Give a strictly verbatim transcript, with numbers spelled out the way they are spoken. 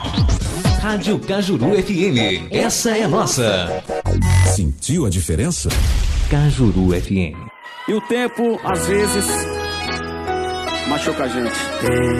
Rádio Cajuru F M, essa é nossa. Sentiu a diferença? Cajuru F M. E o tempo, às vezes, machuca a gente.